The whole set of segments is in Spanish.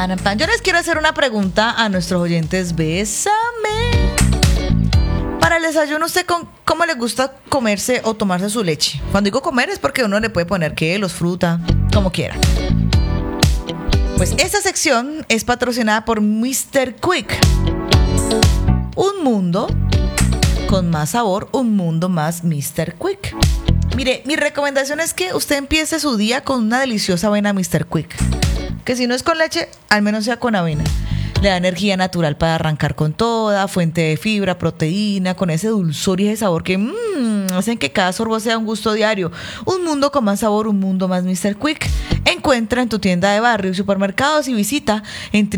Pan, pan. Yo les quiero hacer una pregunta a nuestros oyentes. Bésame. Para el desayuno, ¿usted cómo le gusta comerse o tomarse su leche? Cuando digo comer es porque uno le puede poner los fruta, como quiera. Pues esta sección es patrocinada por Mr. Quick. Un mundo con más sabor, un mundo más Mr. Quick. Mire, mi recomendación es que usted empiece su día con una deliciosa avena Mr. Quick. Que si no es con leche, al menos sea con avena. Le da energía natural para arrancar con toda, fuente de fibra, proteína, con ese dulzor y ese sabor que hacen que cada sorbo sea un gusto diario. Un mundo con más sabor, un mundo más Mr. Quick. Encuentra en tu tienda de barrio y supermercados y visita en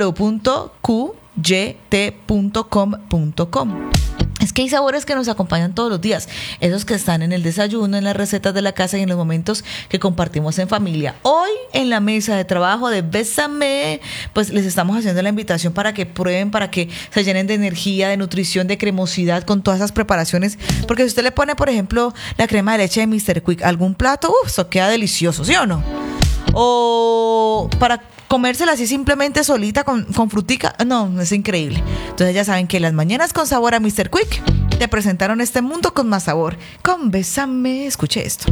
www.qyt.com.com. Es que hay sabores que nos acompañan todos los días, esos que están en el desayuno, en las recetas de la casa y en los momentos que compartimos en familia. Hoy en la mesa de trabajo de Bésame, pues les estamos haciendo la invitación para que prueben, para que se llenen de energía, de nutrición, de cremosidad con todas esas preparaciones, porque si usted le pone, por ejemplo, la crema de leche de Mr. Quick a algún plato, eso queda delicioso, ¿sí o no? O para comérsela así simplemente solita con frutica, no, es increíble. Entonces ya saben que las mañanas con sabor a Mr. Quick te presentaron este mundo con más sabor. Con Bésame, escuche esto.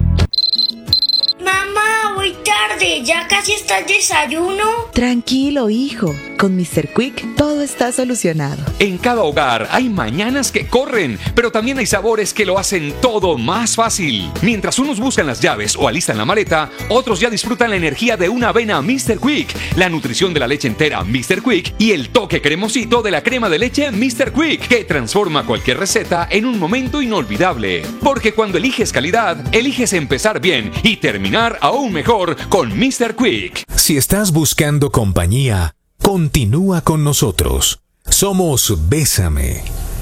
Mamá, voy tarde, ya casi está el desayuno. Tranquilo, hijo. Con Mr. Quick todo está solucionado. En cada hogar hay mañanas que corren, pero también hay sabores que lo hacen todo más fácil. Mientras unos buscan las llaves o alistan la maleta, otros ya disfrutan la energía de una avena Mr. Quick, la nutrición de la leche entera Mr. Quick y el toque cremosito de la crema de leche Mr. Quick, que transforma cualquier receta en un momento inolvidable. Porque cuando eliges calidad, eliges empezar bien y terminar aún mejor con Mr. Quick. Si estás buscando compañía, continúa con nosotros. Somos Bésame.